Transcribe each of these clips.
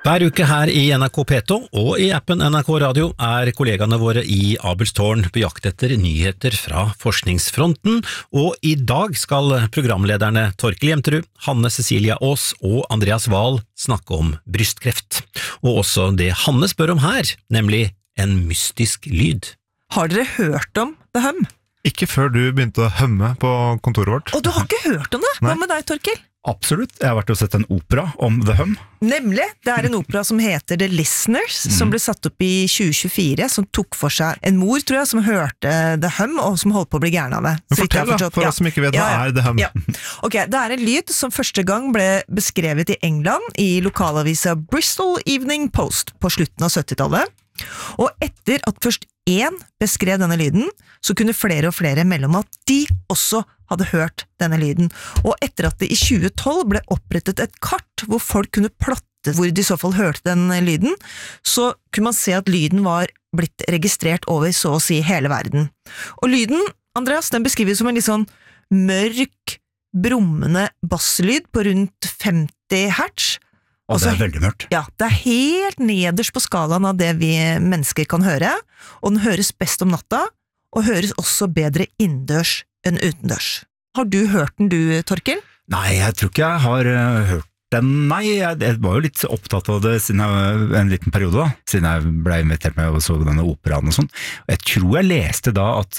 Hver uke her i NRK P2 og i appen NRK Radio kollegaene våre i Abelstårn på jakt etter nyheter fra forskningsfronten, og i dag skal programlederne Torkel Jemterud, Hanne Cecilia Aas og Andreas Wahl snakke om brystkreft. Og også det Hanne spør om her, nemlig en mystisk lyd. Har dere hørt om The Hum? Ikke før du begynte å humme på kontoret vårt. Og du har ikke hørt om det? Hva med deg, Torkel? Absolutt, jeg har vært og sett en opera om The Hum. Nemlig, det en opera som heter The Listeners, som ble satt opp i 2024, som tok for seg en mor, tror jeg, som hørte The Hum, og som holdt på å bli gæren av det. Men fortell da, for oss som ikke vet hva The Hum. Ja. Ok, det en lyd som første gang ble beskrevet i England i lokalavisa Bristol Evening Post på slutten av 70-tallet. Og etter at først én beskrev denne lyden, så kunne flere og flere melde om at de også hadde hørt denne lyden. Og etter at det i 2012 ble opprettet et kart hvor folk kunne plotte hvor de i så fall hørte den lyden, så kunne man se at lyden var blitt registrert over så å si hele verden. Og lyden, Andreas, den beskrives som en litt sånn mørk, brummende basslyd på rundt 50 hertz. Og det veldig mørkt. Ja, det helt nederst på skalaen av det vi mennesker kan høre, og den høres best om natta, og høres også bedre innendørs enn utendørs. Har du hørt den du, Torkel? Nei, jeg tror ikke jeg har hørt den. Nei, jeg var jo litt opptatt av det siden en liten periode da, siden jeg ble invitert med og så denne operaen og sånn. Jeg tror jeg leste da at,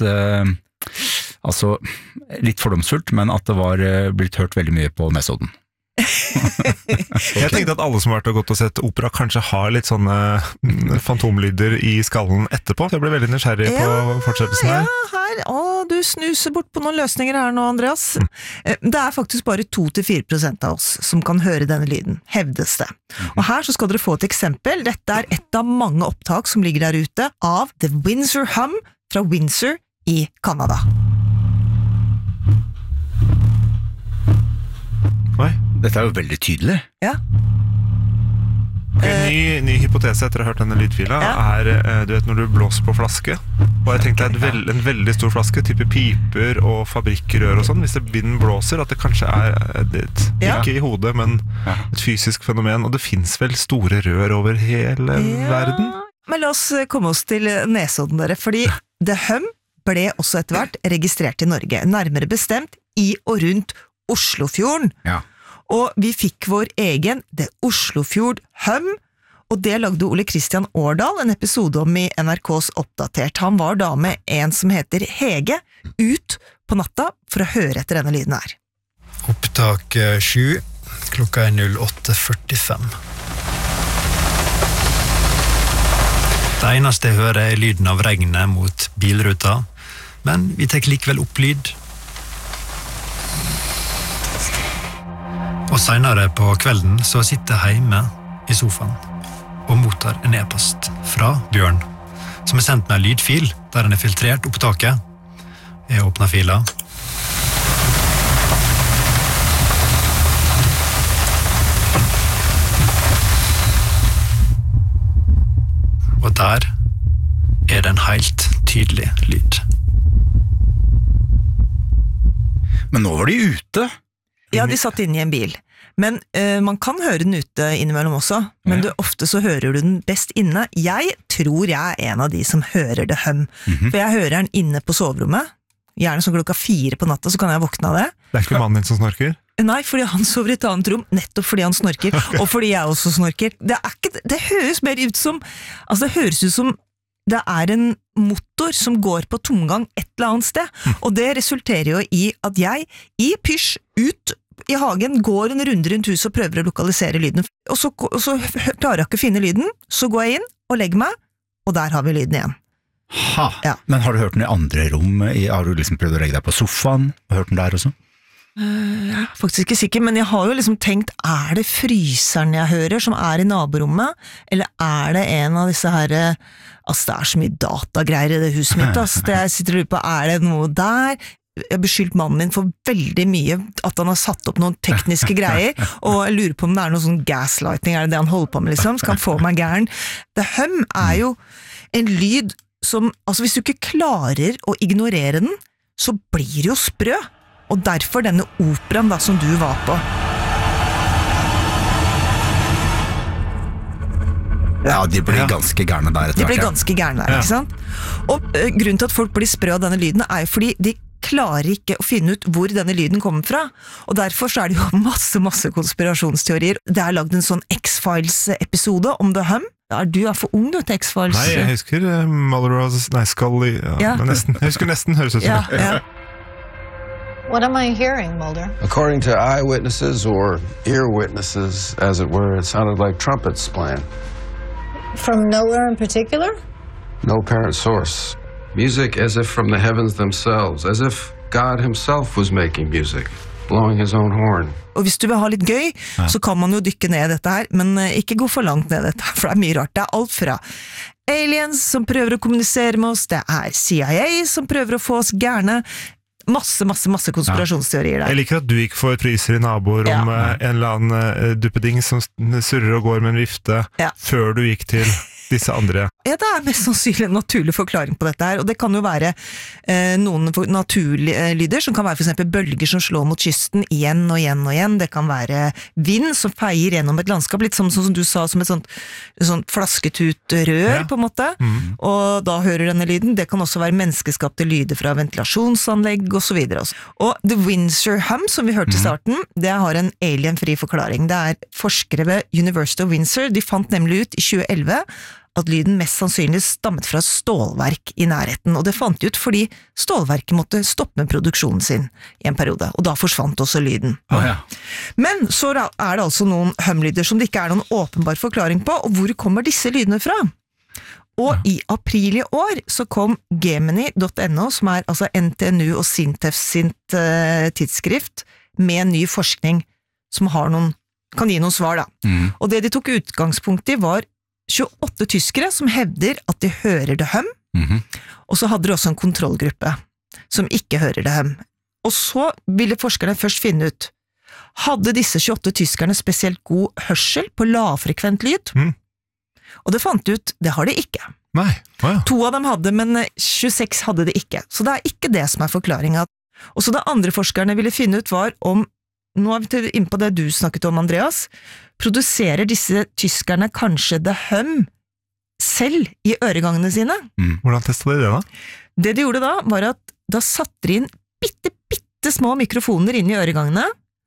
altså, litt fordomsfullt, men at det var blitt hørt veldig mye på Nesodden. Jeg tenkte at alle som har vært og gått og sett opera kanskje har litt sånne fantomlyder i skallen etterpå. Jeg ble veldig nysgjerrig på fortsettelsen her. Ja, her. Du snuser bort på noen løsninger her nå, Andreas. Det faktisk bare 2-4% av oss som kan høre denne lyden, hevdes det. Og her så skal dere få et eksempel. Dette et av mange opptak som ligger der ute av The Windsor Hum fra Windsor i Canada. Oi. Dette jo veldig tydelig. Ja. Ny hypotese etter å ha hørt denne lydfila du vet når du blåser på flaske, og jeg tenkte en veldig stor flaske, type piper og fabrikkrør og sånn, hvis vinden blåser, at det kanskje ikke i hodet, men et fysisk fenomen, og det finnes vel store rør over hele verden? Men la oss komme oss til Nesodden dere, fordi The Hum ble også etter hvert registrert i Norge, nærmere bestemt i og rundt Oslofjorden. Ja. Og vi fikk vår egen The Oslofjord Hum, og det lagde Ole Kristian Årdal en episode om i NRKs Oppdatert. Han var da med en som heter Hege ut på natta for å høre etter denne lyden her. Opptak 7, klokka 08:45. Det eneste jeg hører lyden av regnet mot bilruta, men vi tar likevel opp lyd. Og senere på kvelden så sitter jeg hjemme i sofaen og mottar en e-post fra Bjørn, som sendt meg en lydfil der han filtrert opptaket. Jeg åpner fila. Og der det en helt tydelig lyd. Men nå var de ute. Ja, de satt inne i en bil. Men man kan høre den ute innimellom også, men ofte så hører du den best inne. Jeg tror jeg en av de som hører The Hum, for jeg hører den inne på soverommet, gjerne sånn klokka 4 på natta, så kan jeg våkne av det. Det ikke mannen din som snorker? Nei, fordi han sover i et annet rom, nettopp fordi han snorker, og fordi jeg også snorker. Det høres mer ut som, altså det høres ut som det en motor som går på tomgang et eller annet sted, og det resulterer jo i at jeg, i pysj, ut i hagen, går en runde rundt huset og prøver å lokalisere lyden, og så klarer jeg ikke å finne lyden, så går jeg inn og legger meg, og der har vi lyden igjen. Ha, men har du hørt den i andre rom? Har du liksom prøvd å legge deg på sofaen og hørt den der også? Jeg er faktisk ikke sikker, men jeg har jo liksom tenkt, det fryseren jeg hører som i naborommet, eller det en av disse her, altså det så mye datagreier i det huset mitt, jeg sitter og lurer på, det noe der? Jeg har beskyldt mannen min for veldig mye, at han har satt opp noen tekniske greier, og jeg lurer på om det noe sånn gaslighting, det han holder på med liksom, skal han få meg gæren? The Hum jo en lyd som, altså hvis du ikke klarer å ignorere den, så blir det jo sprø. Og derfor denne operaen da, som du var på. Ja, de blir ganske gærne der etter De blir hvert. ganske gærne der, ikke sant? Og grunnen til at folk blir sprø av denne lyden er jo fordi de klarer ikke å finne ut hvor denne lyden kommer fra, og derfor så det jo masse konspirasjonsteorier. Det laget en sånn X-Files-episode om The Hum. Du for ung du til X-Files. Nei, jeg husker Scully, men nesten, jeg husker nesten høres ut som det. Ja. What am I hearing, Mulder? According to eyewitnesses or ear witnesses, as it were, it sounded like trumpets playing. From nowhere in particular? No apparent source. Music as if from the heavens themselves, as if God himself was making music, blowing his own horn. Og hvis du vil ha litt gøy, så kan man jo dykke ned i dette her, men ikke gå for langt ned i dette, for det mye rart. Det alt fra aliens som prøver å kommunisere med oss, det CIA som prøver å få oss gærne, masse konspirasjonsteorier der. Jeg liker at du ikke får priser i naboer om en eller annen duppeding som surrer og går med en vifte før du gikk til disse andre. Ja, det mest sannsynlig en naturlig forklaring på dette her, og det kan jo være noen naturlige lyder, som kan være for eksempel bølger som slår mot kysten igjen og igjen. Det kan være vind som feier gjennom et landskap, litt sånn som du sa, som et sånt flasketut-rør på en måte, og da hører denne lyden. Det kan også være menneskeskapte lyder fra ventilasjonsanlegg og så videre. Og The Windsor Hum, som vi hørte i starten, det har en alien-fri forklaring. Det forskere ved University of Windsor, de fant nemlig ut i 2011 at lyden mest sannsynlig stammet fra stålverk i nærheten, og det fant ut fordi stålverket måtte stoppe med produksjonen sin i en periode, og da forsvant også lyden. Men så det altså noen hum-lyder som det ikke noen åpenbar forklaring på, og hvor kommer disse lydene fra? Og i april i år så kom Gemini.no, som altså NTNU og Sintef sitt tidsskrift, med ny forskning som kan gi noen svar da. Og det de tok utgangspunkt i var 28 tyskere som hevder at de hører det hum, og så hadde de også en kontrollgruppe som ikke hører det hum. Og så ville forskerne først finne ut, hadde disse 28 tyskerne spesielt god hørsel på lavfrekvent lyd? Og det fant ut, det har de ikke. Nei. 2 av dem hadde, men 26 hadde det ikke. Så det ikke det som forklaringen. Og så det andre forskerne ville finne ut var om, nå vi inne på det du snakket om, Andreas, produserer disse tyskerne kanskje det hum selv i øregangene sine? Hvordan testet de det da? Det de gjorde da, var at da satte de inn bitte små mikrofoner inn i øregangene,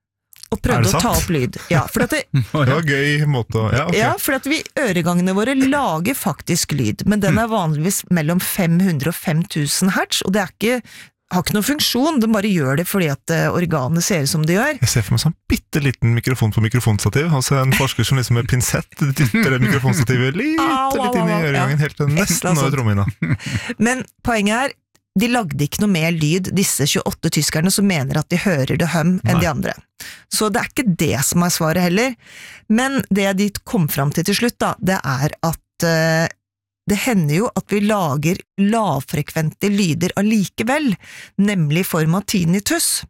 og prøvde å ta opp lyd. Ja, for det var gøy måte å... Ja, for at øregangene våre lager faktisk lyd, men den vanligvis mellom 500 og 5000 hertz, og det har ikke noen funksjon, den bare gjør det fordi at organet ser ut som det gjør. Jeg ser for meg sånn bitteliten mikrofon på mikrofonstativ, altså en forsker som liksom med pinsett dytter det mikrofonstativet litt inn i øregangen, helt til nesten over trommehinna. Men poenget de lagde ikke noe mer lyd, disse 28 tyskerne som mener at de hører det hum enn de andre. Så det ikke det som svaret heller. Men det de kom fram til slutt da, det at det hender jo at vi lager lavfrekvente lyder allikevel, nemlig i form av tinnitus.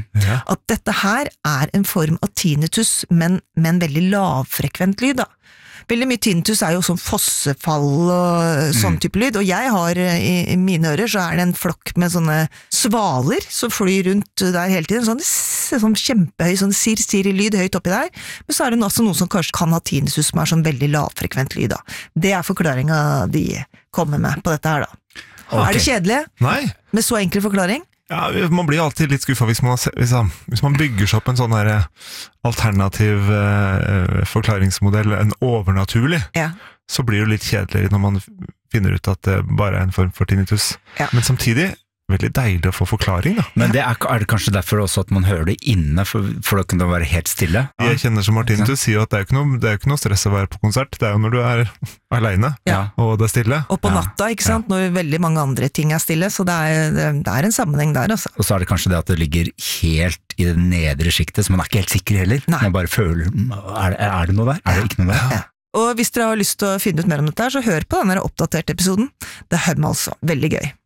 At dette her en form av tinnitus, men med en veldig lavfrekvent lyd da. Veldig mye tinnitus jo sånn fossefall og sånn type lyd, og jeg har i mine ører så det en flokk med sånne svaler som flyr rundt der hele tiden, sånn kjempehøy, sånn sir lyd høyt oppi der, men så det også noen som kanskje kan ha tinnitus som sånn veldig lavfrekvent lyd da. Det forklaringen de kommer med på dette her da. Okay. Det kjedelig? Nei. Med så enkel forklaring? Ja, man blir alltid litt skuffet hvis man bygger seg opp en sånn her alternativ forklaringsmodell, en overnaturlig, så blir det litt kjedelig når man finner ut at det bare en form for tinnitus. Men samtidig veldig deilig å få forklaring da. Men det det kanskje derfor også at man hører det inne, for da kan det være helt stille? Jeg kjenner som tinnitus sier at det er jo ikke noe stress å være på konsert, det jo når du alene, og det stille. Og på natta, ikke sant, når veldig mange andre ting stille, så det en sammenheng der altså. Og så det kanskje det at det ligger helt i det nedre skiktet, så man ikke helt sikker heller. Nei. Man bare føler, det noe der? Det ikke noe der? Ja. Og hvis dere har lyst til å finne ut mer om dette, så hør på denne oppdaterte episoden. Det hum altså, veldig gøy.